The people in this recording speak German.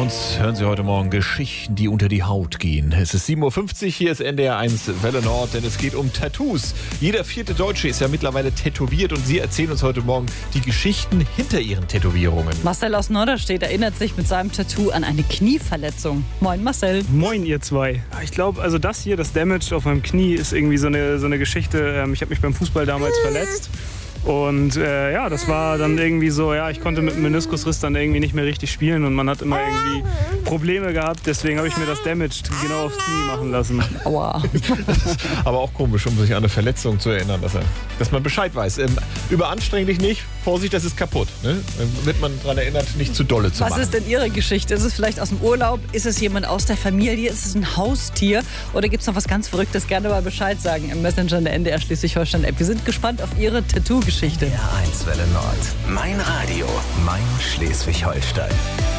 uns hören Sie heute Morgen Geschichten, die unter die Haut gehen. Es ist 7.50 Uhr, hier ist NDR 1 Welle Nord, denn es geht um Tattoos. Jeder 4. Deutsche ist ja mittlerweile tätowiert und Sie erzählen uns heute Morgen die Geschichten hinter Ihren Tätowierungen. Marcel aus Norderstedt erinnert sich mit seinem Tattoo an eine Knieverletzung. Moin Marcel. Moin ihr zwei. Ich glaube, also das hier, das Damage auf meinem Knie, ist irgendwie so eine Geschichte. Ich habe mich beim Fußball damals verletzt. Und das war dann irgendwie so, ich konnte mit dem Meniskusriss dann irgendwie nicht mehr richtig spielen und man hat immer irgendwie Probleme gehabt. Deswegen habe ich mir das Damage genau aufs Knie machen lassen. Aua. Aber auch komisch, um sich an eine Verletzung zu erinnern, dass man Bescheid weiß. Überanstreng dich nicht, Vorsicht, das ist kaputt. Ne? Wird man daran erinnert, nicht zu dolle zu machen. Was ist denn Ihre Geschichte? Ist es vielleicht aus dem Urlaub? Ist es jemand aus der Familie? Ist es ein Haustier? Oder gibt es noch was ganz Verrücktes? Gerne mal Bescheid sagen im Messenger der NDR Schleswig-Holstein-App. Wir sind gespannt auf Ihre Tattoo-Geschichte. NDR 1 Welle Nord. Mein Radio, mein Schleswig-Holstein.